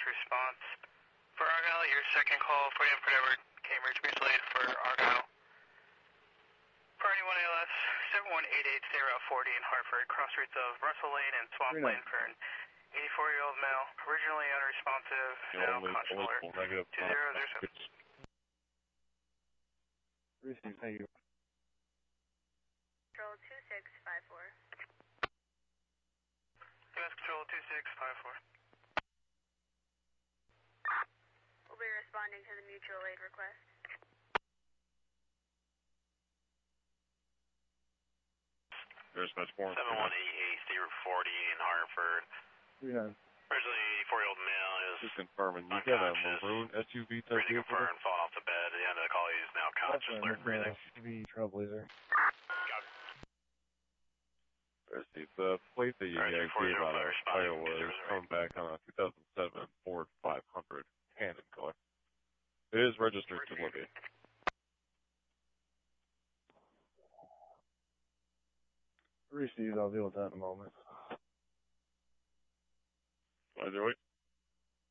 response for Argyle. Your second call for Hanford Edward Cambridge mutual aid for Argyle. For anyone ALS, 7188, stay Route 40 in Hartford, cross streets of Russell Lane and Swamp Lane for an 84-year-old male, originally unresponsive, now conscious alert, 2007. Receive, thank you. Control 2654. US Control 2654. We'll be responding to the mutual aid request. Dispatch 4. 7188, stay Route 40 in Hartford. Originally 84-year-old male is just confirming, you got a maroon SUV type breathing vehicle? confirmed, fall off the bed. At the end of the call, he is now conscious, alert, breathing. SUV Trailblazer. The plate that you guys gave out of Iowa is coming back on a 2007 Ford 500 Cannon color. It is registered to Libya. Received, I'll deal with that in a moment. Roger, wait.